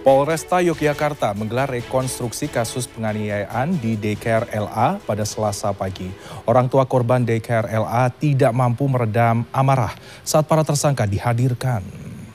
Polresta Yogyakarta menggelar rekonstruksi kasus penganiayaan di daycare LA pada Selasa pagi. Orang tua korban daycare LA tidak mampu meredam amarah saat para tersangka dihadirkan.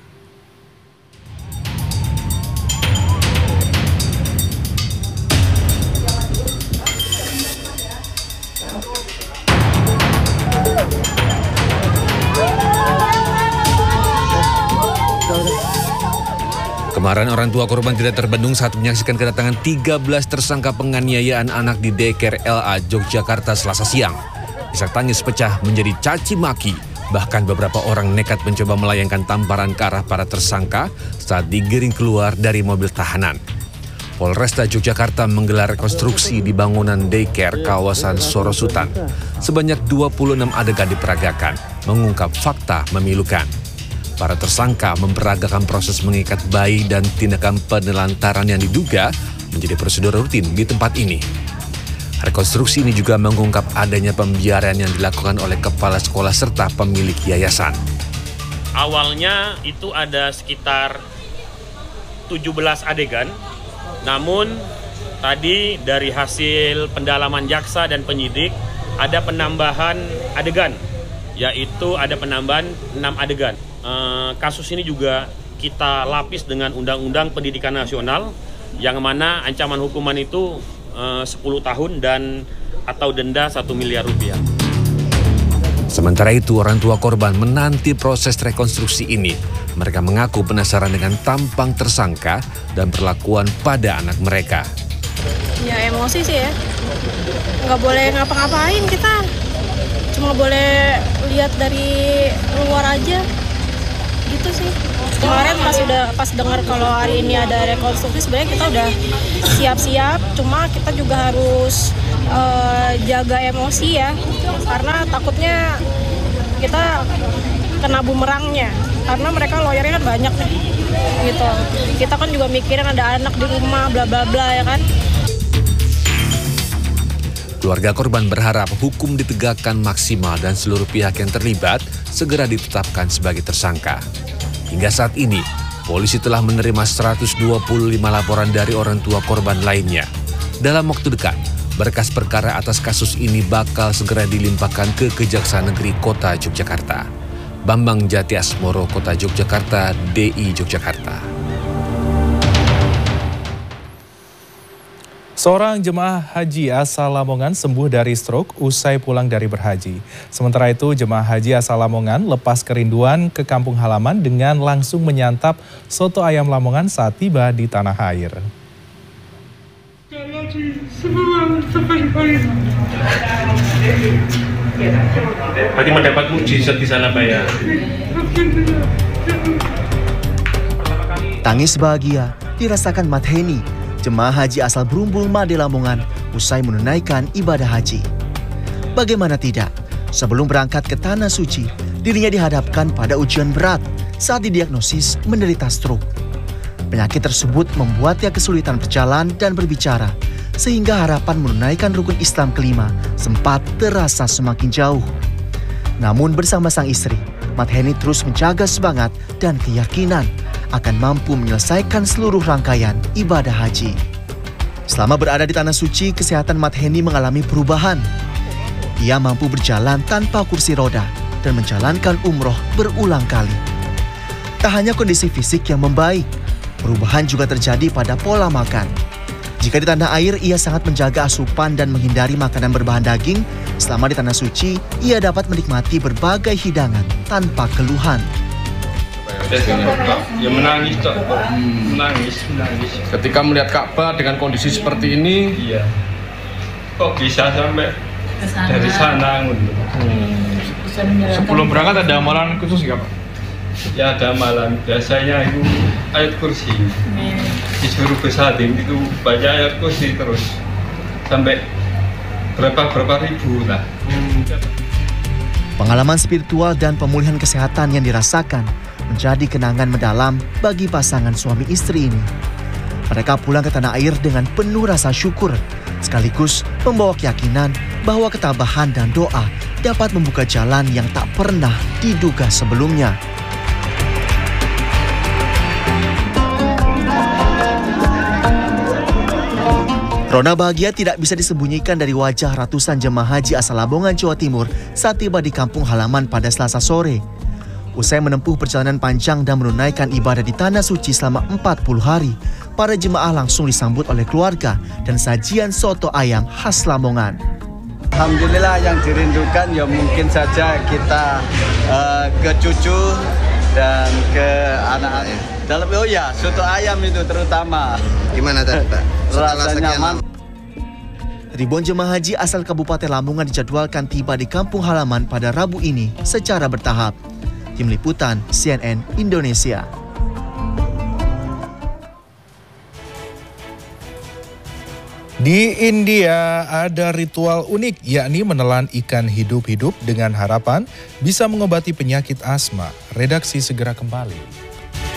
Kemarahan orang tua korban tidak terbendung saat menyaksikan kedatangan 13 tersangka penganiayaan anak di daycare LA Yogyakarta Selasa siang. Isak tangis pecah menjadi caci maki, bahkan beberapa orang nekat mencoba melayangkan tamparan ke arah para tersangka saat digiring keluar dari mobil tahanan. Polresta Yogyakarta menggelar rekonstruksi di bangunan daycare kawasan Sorosutan. Sebanyak 26 adegan diperagakan, mengungkap fakta memilukan. Para tersangka memperagakan proses mengikat bayi dan tindakan penelantaran yang diduga menjadi prosedur rutin di tempat ini. Rekonstruksi ini juga mengungkap adanya pembiaran yang dilakukan oleh kepala sekolah serta pemilik yayasan. Awalnya itu ada sekitar 17 adegan, namun tadi dari hasil pendalaman jaksa dan penyidik ada penambahan adegan, yaitu ada penambahan 6 adegan. Kasus ini juga kita lapis dengan Undang-Undang Pendidikan Nasional yang mana ancaman hukuman itu 10 tahun dan atau denda 1 miliar rupiah. Sementara itu orang tua korban menanti proses rekonstruksi ini. Mereka mengaku penasaran dengan tampang tersangka dan perlakuan pada anak mereka. Ya emosi sih ya, nggak boleh ngapa-ngapain kita, cuma boleh lihat dari luar aja. Gitu sih. Kemarin pas dengar kalau hari ini ada rekonstruksi, sebenarnya kita udah siap-siap, cuma kita juga harus jaga emosi ya, karena takutnya kita kena bumerangnya, karena mereka lawyernya kan banyak nih, gitu. Kita kan juga mikirin ada anak di rumah, bla bla bla ya kan. Keluarga korban berharap hukum ditegakkan maksimal dan seluruh pihak yang terlibat segera ditetapkan sebagai tersangka. Hingga saat ini, polisi telah menerima 125 laporan dari orang tua korban lainnya. Dalam waktu dekat, berkas perkara atas kasus ini bakal segera dilimpahkan ke Kejaksaan Negeri Kota Yogyakarta. Bambang Jati Asmoro, Kota Yogyakarta, DI Yogyakarta. Seorang jemaah haji asal Lamongan sembuh dari stroke usai pulang dari berhaji. Sementara itu, jemaah haji asal Lamongan lepas kerinduan ke kampung halaman dengan langsung menyantap soto ayam Lamongan saat tiba di tanah air. Berarti mendapat mujizat di sana, Pak ya? Tangis bahagia dirasakan Mat Heni, jemaah haji asal Brumbul Made Lamongan usai menunaikan ibadah haji. Bagaimana tidak, sebelum berangkat ke Tanah Suci, dirinya dihadapkan pada ujian berat saat didiagnosis menderita stroke. Penyakit tersebut membuatnya kesulitan berjalan dan berbicara, sehingga harapan menunaikan rukun Islam kelima sempat terasa semakin jauh. Namun bersama sang istri, Mat Heni terus menjaga semangat dan keyakinan akan mampu menyelesaikan seluruh rangkaian ibadah haji. Selama berada di Tanah Suci, kesehatan Mat Heni mengalami perubahan. Ia mampu berjalan tanpa kursi roda dan menjalankan umroh berulang kali. Tak hanya kondisi fisik yang membaik, perubahan juga terjadi pada pola makan. Jika di tanah air, ia sangat menjaga asupan dan menghindari makanan berbahan daging. Selama di Tanah Suci, ia dapat menikmati berbagai hidangan tanpa keluhan. Ya menangis, Cok. Menangis. Ketika melihat Ka'bah dengan kondisi seperti ini, Iya. Kok bisa sampai dari sana? Sebelum berangkat ada amalan khusus nggak, Pak? Ya ada amalan. Biasanya itu ayat kursi. Disuruh besadim itu baca ayat kursi terus sampai berapa ribu lah. Pengalaman spiritual dan pemulihan kesehatan yang dirasakan menjadi kenangan mendalam bagi pasangan suami istri ini. Mereka pulang ke tanah air dengan penuh rasa syukur, sekaligus membawa keyakinan bahwa ketabahan dan doa dapat membuka jalan yang tak pernah diduga sebelumnya. Rona bahagia tidak bisa disembunyikan dari wajah ratusan jemaah haji asal Lamongan, Jawa Timur saat tiba di kampung halaman pada Selasa sore. Usai menempuh perjalanan panjang dan menunaikan ibadah di Tanah Suci selama 40 hari, para jemaah langsung disambut oleh keluarga dan sajian soto ayam khas Lamongan. Alhamdulillah, yang dirindukan ya mungkin saja kita ke cucu dan ke anak-anak. Oh ya, soto ayam itu terutama. Gimana tadi, Pak? Rasanya nyaman. Ribuan jemaah haji asal Kabupaten Lamongan dijadwalkan tiba di kampung halaman pada Rabu ini secara bertahap. Tim Liputan CNN Indonesia. Di India ada ritual unik, yakni menelan ikan hidup-hidup dengan harapan bisa mengobati penyakit asma. Redaksi segera kembali.